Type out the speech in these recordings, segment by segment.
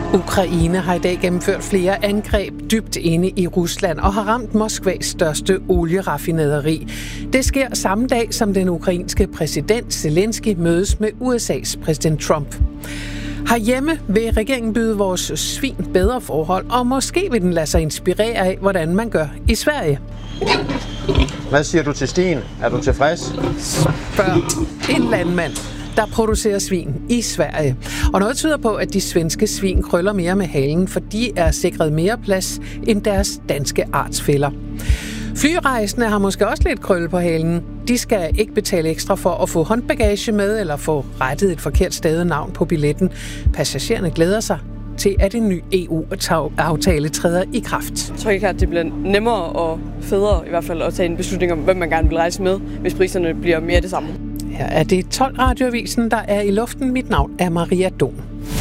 Ukraine har i dag gennemført flere angreb dybt inde i Rusland og har ramt Moskvas største olieraffinaderi. Det sker samme dag, som den ukrainske præsident Zelensky mødes med USA's præsident Trump. Herhjemme vil regeringen byde vores svin bedre forhold, og måske vil den lade sig inspirere af, hvordan man gør i Sverige. Hvad siger du til Stien? Er du tilfreds? Spørg en landmand, der producerer svin i Sverige. Og noget tyder på, at de svenske svin krøller mere med halen, for de er sikret mere plads end deres danske artsfæller. Flyrejsende har måske også lidt krølle på halen. De skal ikke betale ekstra for at få håndbagage med eller få rettet et forkert stavenavn på billetten. Passagererne glæder sig til, at en ny EU-aftale træder i kraft. Jeg tror ikke, at det bliver nemmere og federe i hvert fald at tage en beslutning om, hvem man gerne vil rejse med, hvis priserne bliver mere det samme. Her er det 12 Radioavisen, der er i luften. Mit navn er Maria Don.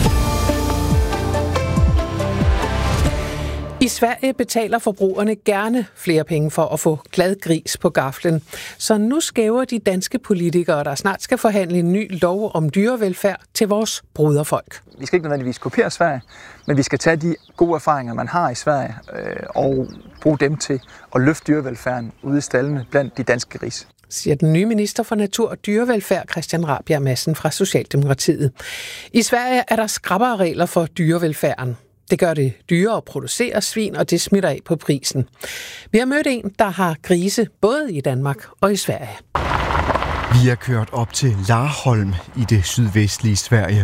I Sverige betaler forbrugerne gerne flere penge for at få glad gris på gaflen. Så nu skæver de danske politikere, der snart skal forhandle en ny lov om dyrevelfærd, til vores broderfolk. Vi skal ikke nødvendigvis kopiere Sverige, men vi skal tage de gode erfaringer, man har i Sverige, og bruge dem til at løfte dyrevelfærden ude i staldene blandt de danske grise, siger den nye minister for natur og dyrevelfærd, Christian Rabjerg Madsen fra Socialdemokratiet. I Sverige er der skrappere regler for dyrevelfærden. Det gør det dyrere at producere svin, og det smitter af på prisen. Vi har mødt en, der har grise både i Danmark og i Sverige. Vi er kørt op til Larholm i det sydvestlige Sverige.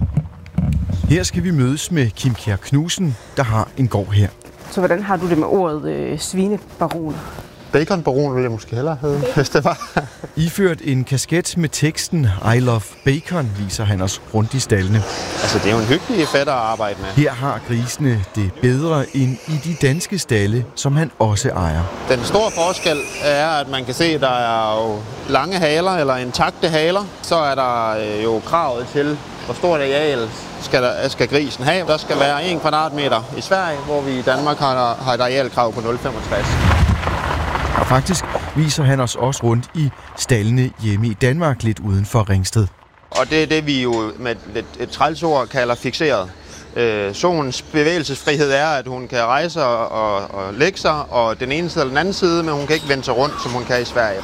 Her skal vi mødes med Kim Kjær Knudsen, der har en gård her. Så hvordan har du det med ordet svinebaroner? Baconbaron ville jeg måske hellere have, hvis det var. Iført en kasket med teksten I love bacon, viser han os rundt i staldene. Altså, det er jo en hyggelig fætter at arbejde med. Her har grisene det bedre end i de danske stalde, som han også ejer. Den store forskel er, at man kan se, at der er jo lange haler eller intakte haler. Så er der jo kravet til, hvor stort areal skal grisen have. Der skal være 1 kvadratmeter i Sverige, hvor vi i Danmark har et arealkrav på 0,65. Og faktisk viser han os også rundt i staldene hjemme i Danmark, lidt uden for Ringsted. Og det er det, vi jo med et trælsord kalder fikseret. Soens bevægelsesfrihed er, at hun kan rejse og lægge sig, og den ene side eller den anden side, men hun kan ikke vende sig rundt, som hun kan i Sverige.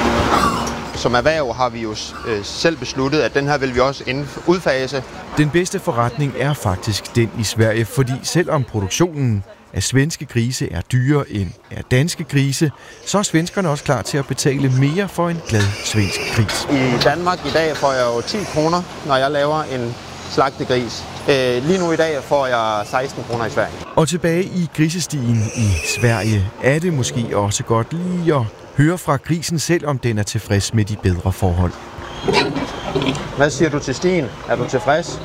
Som erhverv har vi jo selv besluttet, at den her vil vi også udfase. Den bedste forretning er faktisk den i Sverige, fordi selvom produktionen af svenske grise er dyrere end af danske grise, så er svenskerne også klar til at betale mere for en glad svensk gris. I Danmark i dag får jeg jo 10 kroner, når jeg laver en slagtegris. Lige nu i dag får jeg 16 kroner i Sverige. Og tilbage i grisestien i Sverige er det måske også godt lige at høre fra grisen selv, om den er tilfreds med de bedre forhold. Hvad siger du til Stien? Er du tilfreds?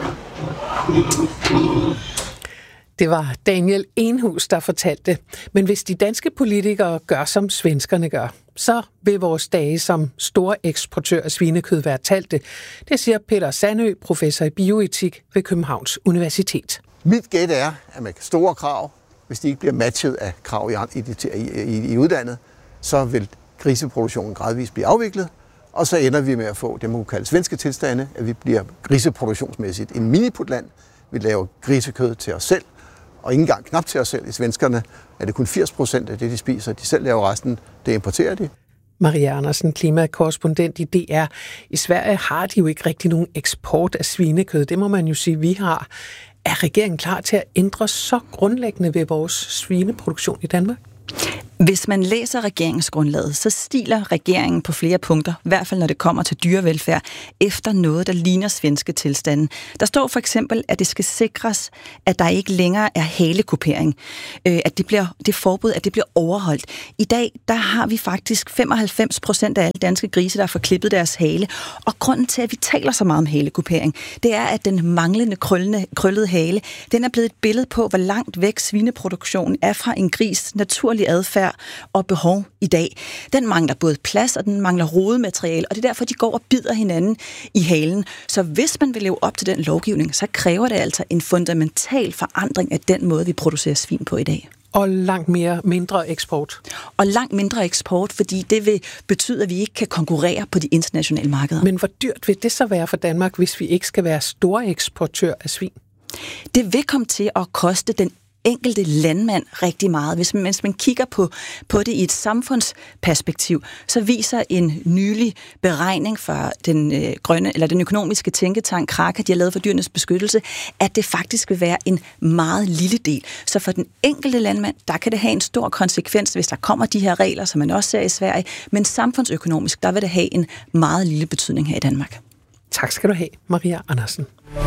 Det var Daniel Enhus, der fortalte. Men hvis de danske politikere gør, som svenskerne gør, så vil vores dage som store eksportør af svinekød være talte. Det siger Peter Sandø, professor i bioetik ved Københavns Universitet. Mit gæt er, at med store krav, hvis de ikke bliver matchet af krav i udlandet, så vil griseproduktionen gradvist blive afviklet, og så ender vi med at få det, man kunne kalde svenske tilstande, at vi bliver griseproduktionsmæssigt en miniputland. Vi laver grisekød til os selv, og ikke engang knap til os selv. I svenskerne er det kun 80% af det, de spiser. De selv laver resten, det importerer de. Maria Andersen, klimakorrespondent i DR. I Sverige har de jo ikke rigtig nogen eksport af svinekød. Det må man jo sige, vi har. Er regeringen klar til at ændre så grundlæggende ved vores svineproduktion i Danmark? Hvis man læser regeringsgrundlaget, så stiler regeringen på flere punkter, i hvert fald når det kommer til dyrevelfærd, efter noget, der ligner svenske tilstande. Der står for eksempel, at det skal sikres, at der ikke længere er halekupering. At det forbud, at det bliver overholdt. I dag, der har vi faktisk 95% af alle danske grise, der har forklippet deres hale. Og grunden til, at vi taler så meget om halekupering, det er, at den manglende krøllede hale, den er blevet et billede på, hvor langt væk svineproduktionen er fra en gris naturlig adfærd og behov i dag. Den mangler både plads, og den mangler rodemateriale, og det er derfor, de går og bider hinanden i halen. Så hvis man vil leve op til den lovgivning, så kræver det altså en fundamental forandring af den måde, vi producerer svin på i dag. Og langt mindre eksport. Og langt mindre eksport, fordi det vil betyde, at vi ikke kan konkurrere på de internationale markeder. Men hvor dyrt vil det så være for Danmark, hvis vi ikke skal være store eksportør af svin? Det vil komme til at koste den enkelte landmand rigtig meget. Hvis man kigger på det i et samfundsperspektiv, så viser en nylig beregning fra den økonomiske tænketank Kraka, de har lavet for Dyrenes Beskyttelse, at det faktisk vil være en meget lille del. Så for den enkelte landmand, der kan det have en stor konsekvens, hvis der kommer de her regler, som man også ser i Sverige, men samfundsøkonomisk, der vil det have en meget lille betydning her i Danmark. Tak skal du have, Maria Andersen.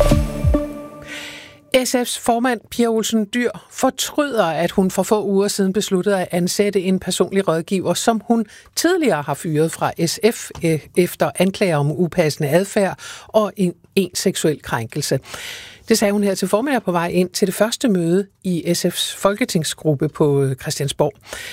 SF's formand Pia Olsen Dyhr fortryder, at hun for få uger siden besluttede at ansætte en personlig rådgiver, som hun tidligere har fyret fra SF efter anklager om upassende adfærd og en seksuel krænkelse. Det sagde hun her til formiddag på vej ind til det første møde i SF's folketingsgruppe på Christiansborg.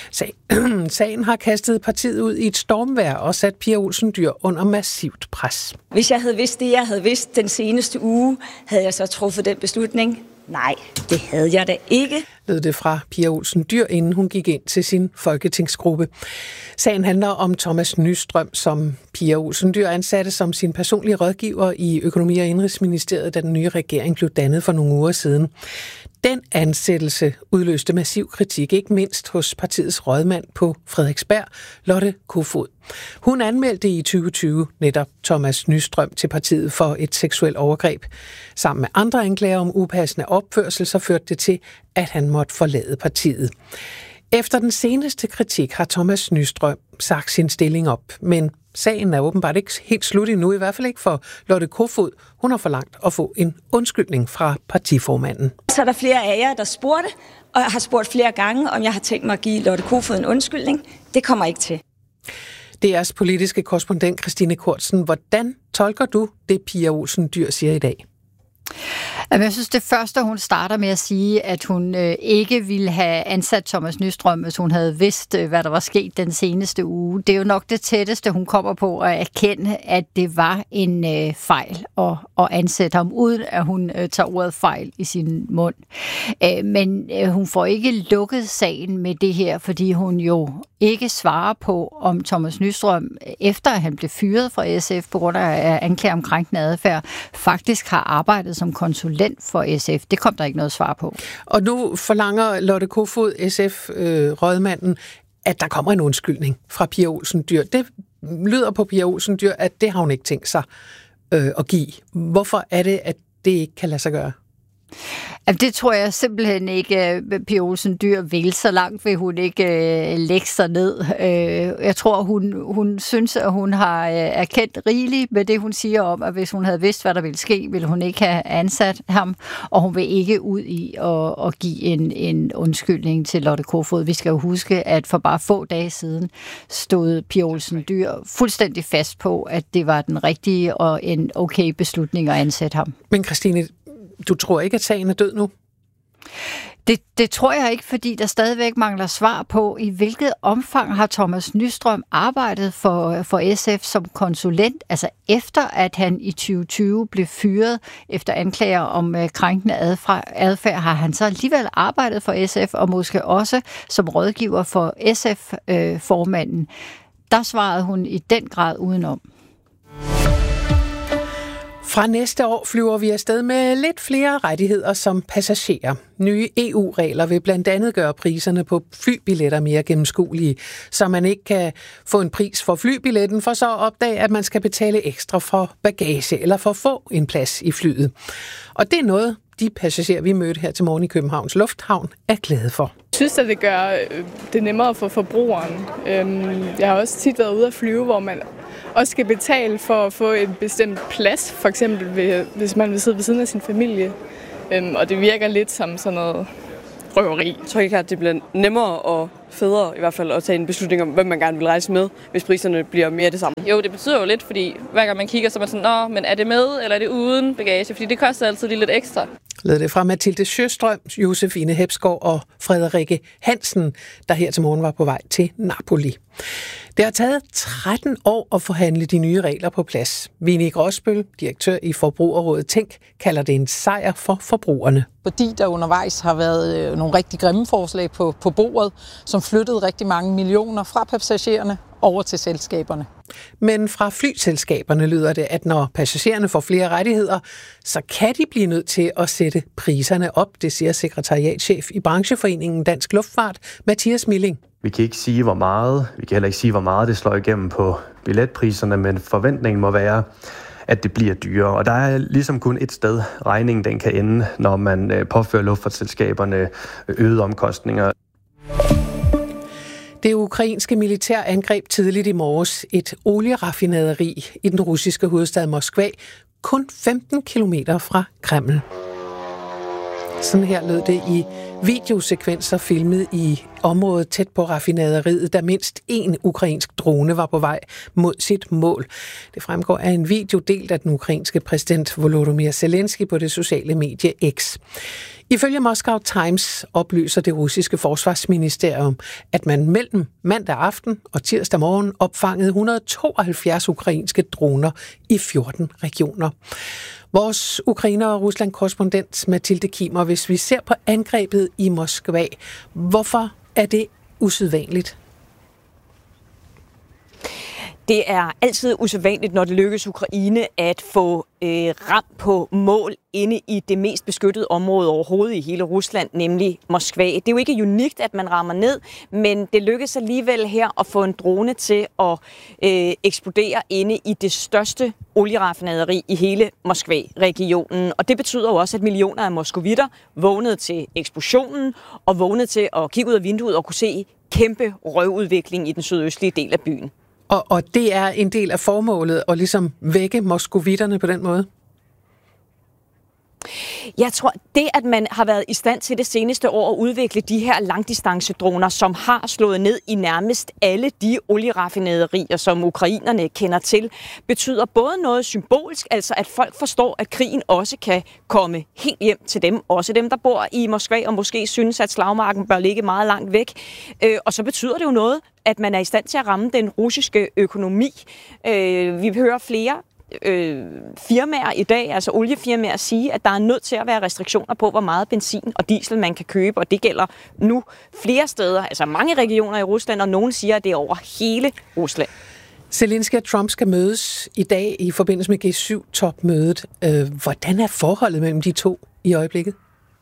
Sagen har kastet partiet ud i et stormvejr og sat Pia Olsen Dyhr under massivt pres. Hvis jeg havde vidst det, jeg havde vidst den seneste uge, havde jeg så truffet den beslutning? Nej, det havde jeg da ikke. Lød det fra Pia Olsen Dyhr, inden hun gik ind til sin folketingsgruppe. Sagen handler om Thomas Nystrøm, som Pia Olsen Dyhr ansatte som sin personlige rådgiver i Økonomi- og Indenrigsministeriet, da den nye regering blev dannet for nogle uger siden. Den ansættelse udløste massiv kritik, ikke mindst hos partiets rådmand på Frederiksberg, Lotte Kofod. Hun anmeldte i 2020 netop Thomas Nystrøm til partiet for et seksuelt overgreb. Sammen med andre anklager om upassende opførsel, så førte det til, at han måtte forlade partiet. Efter den seneste kritik har Thomas Nystrøm sagt sin stilling op, men sagen er åbenbart ikke helt slut endnu, i hvert fald ikke for Lotte Kofod. Hun har forlangt at få en undskyldning fra partiformanden. Så er der flere af jer, der spurgte, og jeg har spurgt flere gange, om jeg har tænkt mig at give Lotte Kofod en undskyldning. Det kommer ikke til. DR's politiske korrespondent Christine Kortsen, hvordan tolker du det, Pia Olsen Dyhr siger i dag? Jeg synes, det første, hun starter med at sige, at hun ikke ville have ansat Thomas Nystrøm, hvis hun havde vidst, hvad der var sket den seneste uge. Det er jo nok det tætteste, hun kommer på at erkende, at det var en fejl at ansætte ham, uden at hun tager ordet fejl i sin mund. Men hun får ikke lukket sagen med det her, fordi hun jo ikke svarer på, om Thomas Nystrøm, efter at han blev fyret fra SF på grund af anklager om krænkende adfærd, faktisk har arbejdet som konsulent for SF. Det kom der ikke noget svar på. Og nu forlanger Lotte Kofod, SF-rådmanden, at der kommer en undskyldning fra Pia Olsen Dyhr. Det lyder på Pia Olsen Dyhr, at det har hun ikke tænkt sig at give. Hvorfor er det, at det ikke kan lade sig gøre? Det tror jeg simpelthen ikke, Pia Olsen Dyhr vil. Så langt vil hun ikke lægge sig ned. Jeg tror, hun synes, at hun har erkendt rigeligt med det, hun siger om, at hvis hun havde vidst, hvad der ville ske, ville hun ikke have ansat ham, og hun vil ikke ud i at give en undskyldning til Lotte Kofod. Vi skal jo huske, at for bare få dage siden stod Pia Olsen Dyhr fuldstændig fast på, at det var den rigtige og en okay beslutning at ansætte ham. Men Christine, du tror ikke, at sagen er død nu? Det tror jeg ikke, fordi der stadigvæk mangler svar på, i hvilket omfang har Thomas Nystrøm arbejdet for SF som konsulent, altså efter at han i 2020 blev fyret efter anklager om krænkende adfærd, har han så alligevel arbejdet for SF, og måske også som rådgiver for SF-formanden. Der svarede hun i den grad udenom. Fra næste år flyver vi afsted med lidt flere rettigheder som passagerer. Nye EU-regler vil blandt andet gøre priserne på flybilletter mere gennemskuelige, så man ikke kan få en pris for flybilletten, for så at opdage, at man skal betale ekstra for bagage eller for at få en plads i flyet. Og det er noget, de passagerer, vi mødte her til morgen i Københavns Lufthavn, er glade for. Jeg synes, at det gør det nemmere for forbrugeren. Jeg har også tit været ude at flyve, hvor man også skal betale for at få en bestemt plads, for eksempel hvis man vil sidde ved siden af sin familie. Og det virker lidt som sådan noget røveri. Jeg tror ikke, at det bliver nemmere og federe i hvert fald at tage en beslutning om, hvem man gerne vil rejse med, hvis priserne bliver mere det samme. Jo, det betyder jo lidt, fordi hver gang man kigger, så er man sådan, nå, men er det med, eller er det uden bagage? Fordi det koster altid lige lidt ekstra. Lød det fra Mathilde Sjøstrøm, Josefine Hepsgaard og Frederikke Hansen, der her til morgen var på vej til Napoli. Det har taget 13 år at forhandle de nye regler på plads. Vinnie Gråsbøl, direktør i Forbrugerrådet Tænk, kalder det en sejr for forbrugerne. Fordi der undervejs har været nogle rigtig grimme forslag på bordet, som flyttede rigtig mange millioner fra passagererne over til selskaberne. Men fra flyselskaberne lyder det, at når passagererne får flere rettigheder, så kan de blive nødt til at sætte priserne op, det siger sekretariatschef i brancheforeningen Dansk Luftfart, Mathias Milling. Vi kan ikke sige, hvor meget. Vi kan heller ikke sige, hvor meget det slår igennem på billetpriserne, men forventningen må være, at det bliver dyrere. Og der er ligesom kun et sted, regningen den kan ende, når man påfører luftfartsselskaberne øgede omkostninger. Det ukrainske militær angreb tidligt i morges et olieraffinaderi i den russiske hovedstad Moskva, kun 15 kilometer fra Kreml. Sådan her lød det i videosekvenser filmet i området tæt på raffinaderiet, da mindst én ukrainsk drone var på vej mod sit mål. Det fremgår af en video delt af den ukrainske præsident Volodymyr Zelensky på det sociale medie X. Ifølge Moscow Times oplyser det russiske forsvarsministerium, at man mellem mandag aften og tirsdag morgen opfangede 172 ukrainske droner i 14 regioner. Vores Ukrainer- og Rusland-korrespondent Mathilde Kimmer, hvis vi ser på angrebet i Moskva, hvorfor er det usædvanligt? Det er altid usædvanligt, når det lykkes Ukraine at få ramt på mål inde i det mest beskyttede område overhovedet i hele Rusland, nemlig Moskva. Det er jo ikke unikt, at man rammer ned, men det lykkes alligevel her at få en drone til at eksplodere inde i det største olieraffinaderi i hele Moskva-regionen. Og det betyder jo også, at millioner af moskovitter vågnede til eksplosionen og vågnede til at kigge ud af vinduet og kunne se kæmpe røvudvikling i den sydøstlige del af byen. Og det er en del af formålet at ligesom vække moskovitterne på den måde? Jeg tror, det at man har været i stand til det seneste år at udvikle de her langdistancedroner, som har slået ned i nærmest alle de olieraffinaderier, som ukrainerne kender til, betyder både noget symbolsk, altså at folk forstår, at krigen også kan komme helt hjem til dem, også dem, der bor i Moskva og måske synes, at slagmarken bør ligge meget langt væk. Og så betyder det jo noget, at man er i stand til at ramme den russiske økonomi. Vi hører flere firmaer i dag, altså oliefirmaer, sige, at der er nødt til at være restriktioner på, hvor meget benzin og diesel man kan købe, og det gælder nu flere steder, altså mange regioner i Rusland, og nogen siger, at det er over hele Rusland. Zelensky og Trump skal mødes i dag i forbindelse med G7-topmødet. Hvordan er forholdet mellem de to i øjeblikket?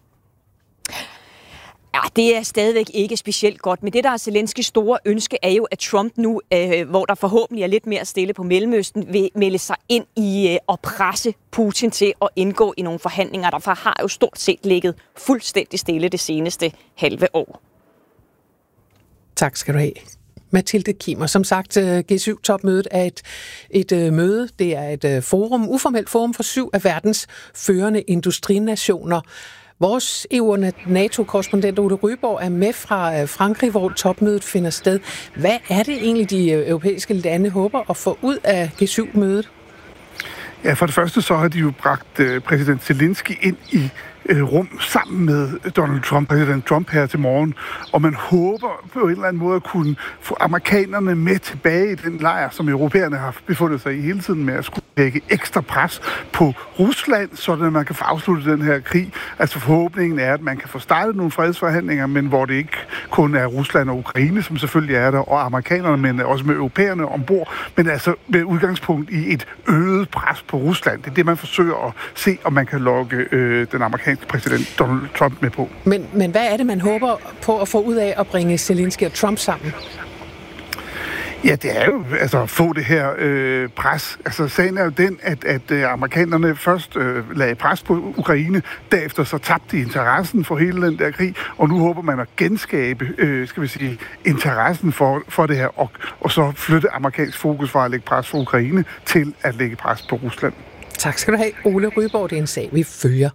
Ja, det er stadigvæk ikke specielt godt, men det, der er Zelenskys store ønske, er jo, at Trump nu, hvor der forhåbentlig er lidt mere stille på Mellemøsten, vil melde sig ind i at presse Putin til at indgå i nogle forhandlinger, der har jo stort set ligget fuldstændig stille det seneste halve år. Tak skal du have. Mathilde Kimmer. Som sagt, G7-topmødet er et møde. Det er et forum, uformelt forum for 7 af verdens førende industrinationer. Vores EU- og NATO-korrespondent Ole Ryborg er med fra Frankrig, hvor topmødet finder sted. Hvad er det egentlig, de europæiske lande håber at få ud af G7-mødet? Ja, for det første så har de jo bragt præsident Zelensky ind i rum sammen med Donald Trump, præsident Trump her til morgen, og man håber på en eller anden måde at kunne få amerikanerne med tilbage i den lejr, som europæerne har befundet sig i hele tiden, med at skulle lægge ekstra pres på Rusland, så at man kan få afsluttet den her krig. Altså forhåbningen er, at man kan få startet nogle fredsforhandlinger, men hvor det ikke kun er Rusland og Ukraine, som selvfølgelig er der, og amerikanerne, men også med europæerne ombord, men altså med udgangspunkt i et øget pres på Rusland. Det er det, man forsøger at se, om man kan lokke den amerikanske præsident Donald Trump med på. Men hvad er det, man håber på at få ud af at bringe Zelensky og Trump sammen? Ja, det er jo altså at få det her pres. Altså sagen er jo den, at amerikanerne først lagde pres på Ukraine, derefter så tabte de interessen for hele den der krig, og nu håber man at genskabe, interessen for det her, og så flytte amerikansk fokus fra at lægge pres på Ukraine til at lægge pres på Rusland. Tak skal du have, Ole Ryborg. Det er en sag, vi følger.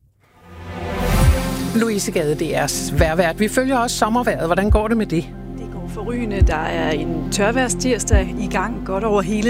Louise Gade, det er vejrvært. Vi følger også sommervejret. Hvordan går det med det? Det går forrygende. Der er en tørvejrstirsdag i gang godt over hele